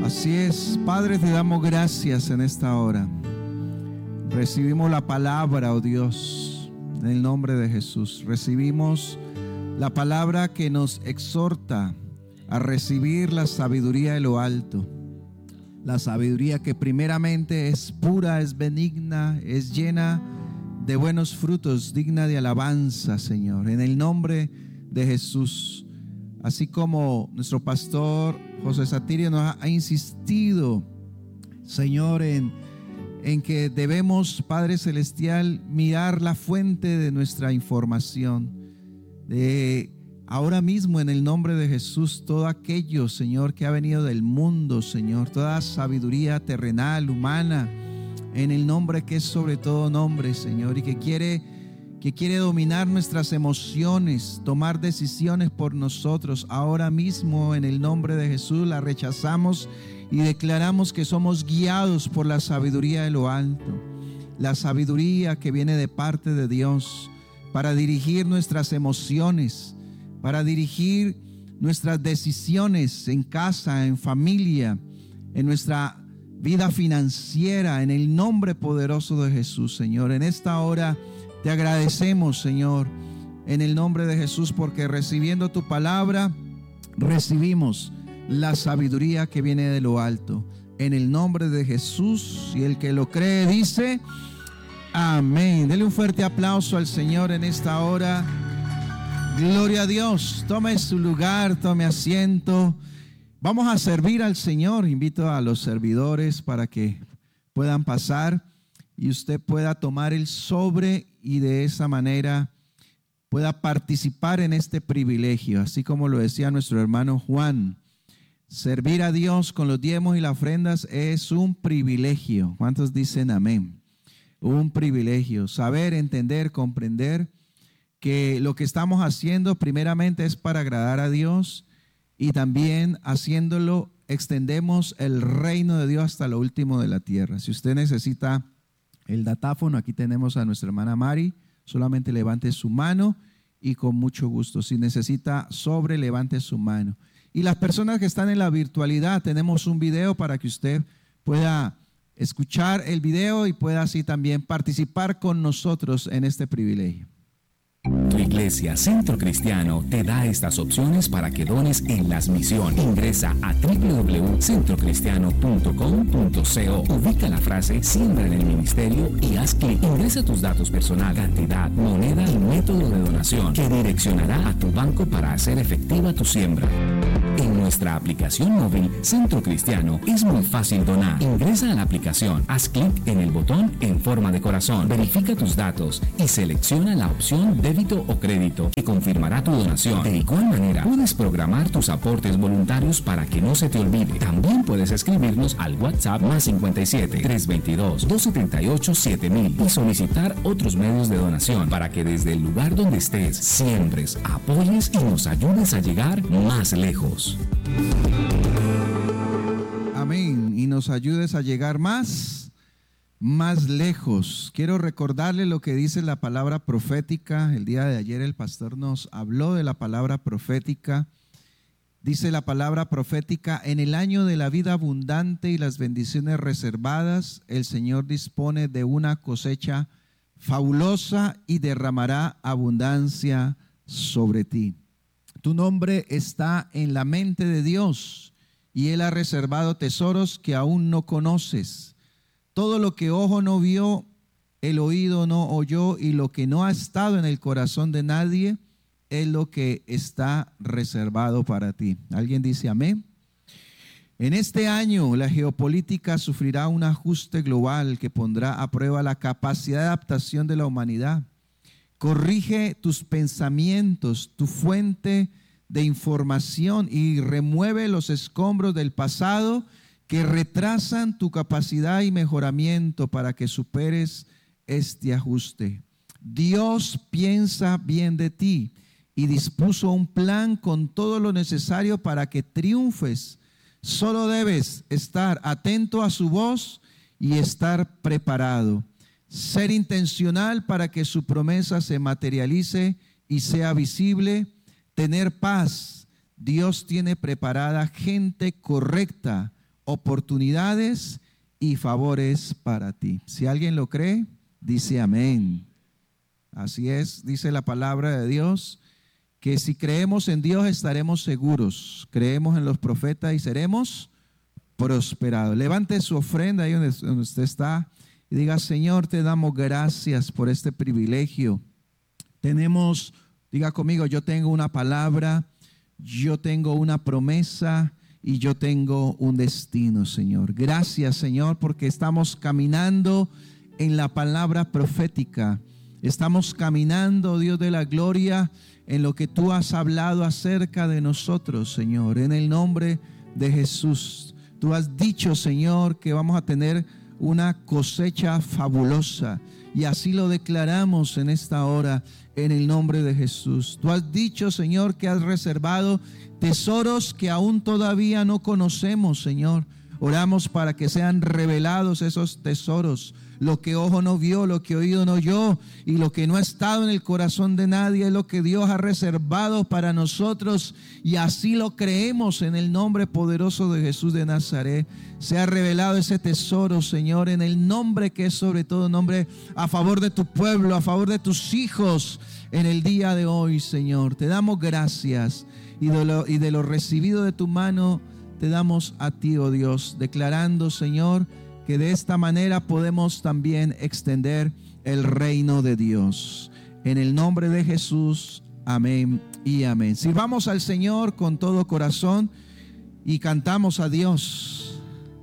Así es, Padre, te damos gracias en esta hora. Recibimos la palabra, oh Dios, en el nombre de Jesús. Recibimos la palabra que nos exhorta a recibir la sabiduría de lo alto. La sabiduría que primeramente es pura, es benigna, es llena de buenos frutos, digna de alabanza, Señor, en el nombre de Jesús. Así como nuestro pastor José Satirio nos ha insistido, Señor, en que debemos, Padre Celestial, mirar la fuente de nuestra información. De ahora mismo, en el nombre de Jesús, todo aquello, Señor, que ha venido del mundo, Señor, toda sabiduría terrenal, humana, en el nombre que es sobre todo nombre, Señor, y que quiere dominar nuestras emociones, tomar decisiones por nosotros. Ahora mismo, en el nombre de Jesús, la rechazamos y declaramos que somos guiados por la sabiduría de lo alto, la sabiduría que viene de parte de Dios para dirigir nuestras emociones, para dirigir nuestras decisiones en casa, en familia, en nuestra vida financiera, en el nombre poderoso de Jesús, Señor. En esta hora te agradecemos, Señor, en el nombre de Jesús, porque recibiendo tu palabra, recibimos la sabiduría que viene de lo alto. En el nombre de Jesús, y el que lo cree dice amén. Dele un fuerte aplauso al Señor en esta hora. Gloria a Dios. Tome su lugar, tome asiento. Vamos a servir al Señor. Invito a los servidores para que puedan pasar y usted pueda tomar el sobre y de esa manera pueda participar en este privilegio. Así como lo decía nuestro hermano Juan, servir a Dios con los diezmos y las ofrendas es un privilegio. ¿Cuántos dicen amén? Un privilegio. Saber, entender, comprender que lo que estamos haciendo primeramente es para agradar a Dios, y también haciéndolo extendemos el reino de Dios hasta lo último de la tierra. Si usted necesita el datáfono, aquí tenemos a nuestra hermana Mari. Solamente levante su mano y con mucho gusto. Si necesita sobre, levante su mano. Y las personas que están en la virtualidad, tenemos un video para que usted pueda escuchar el video y pueda así también participar con nosotros en este privilegio. Tu iglesia Centro Cristiano te da estas opciones para que dones en las misiones. Ingresa a www.centrocristiano.com.co. Ubica la frase siembra en el ministerio y haz clic. Ingresa tus datos personal, cantidad, moneda y método de donación que direccionará a tu banco para hacer efectiva tu siembra. En nuestra aplicación móvil Centro Cristiano es muy fácil donar. Ingresa a la aplicación, haz clic en el botón en forma de corazón, verifica tus datos y selecciona la opción débito o crédito que confirmará tu donación. De igual manera, puedes programar tus aportes voluntarios para que no se te olvide. También puedes escribirnos al WhatsApp +57 322 278 7000 y solicitar otros medios de donación para que desde el lugar donde estés siembres, apoyes y nos ayudes a llegar más lejos. Amén. Y nos ayudes a llegar más lejos. Quiero recordarle lo que dice la palabra profética. El día de ayer el pastor nos habló de la palabra profética. Dice la palabra profética: en el año de la vida abundante y las bendiciones reservadas, el Señor dispone de una cosecha fabulosa y derramará abundancia sobre ti. Tu nombre está en la mente de Dios y Él ha reservado tesoros que aún no conoces. Todo lo que ojo no vio, el oído no oyó y lo que no ha estado en el corazón de nadie es lo que está reservado para ti. ¿Alguien dice amén? En este año la geopolítica sufrirá un ajuste global que pondrá a prueba la capacidad de adaptación de la humanidad. Corrige tus pensamientos, tu fuente de información, y remueve los escombros del pasado que retrasan tu capacidad y mejoramiento para que superes este ajuste. Dios piensa bien de ti y dispuso un plan con todo lo necesario para que triunfes. Solo debes estar atento a su voz y estar preparado. Ser intencional para que su promesa se materialice y sea visible. Tener paz. Dios tiene preparada gente correcta, oportunidades y favores para ti. Si alguien lo cree, dice amén. Así es, dice la palabra de Dios, que si creemos en Dios estaremos seguros. Creemos en los profetas y seremos prosperados. Levante su ofrenda ahí donde usted está y diga: Señor, te damos gracias por este privilegio. Diga conmigo: yo tengo una palabra, yo tengo una promesa y yo tengo un destino, Señor. Gracias, Señor, porque estamos caminando en la palabra profética. Estamos caminando, Dios de la gloria, en lo que tú has hablado acerca de nosotros, Señor. En el nombre de Jesús. Tú has dicho, Señor, que vamos a tener una cosecha fabulosa. Y así lo declaramos en esta hora, en el nombre de Jesús. Tú has dicho, Señor, que has reservado tesoros que aún todavía no conocemos, Señor. Oramos para que sean revelados esos tesoros. Lo que ojo no vio, lo que oído no oyó y lo que no ha estado en el corazón de nadie es lo que Dios ha reservado para nosotros, y así lo creemos en el nombre poderoso de Jesús de Nazaret. Se ha revelado ese tesoro, Señor, en el nombre que es sobre todo nombre, a favor de tu pueblo, a favor de tus hijos en el día de hoy, Señor. Te damos gracias y de lo recibido de tu mano te damos a ti, oh Dios, declarando, Señor, que de esta manera podemos también extender el reino de Dios. En el nombre de Jesús, amén y amén. Sirvamos al Señor con todo corazón y cantamos a Dios.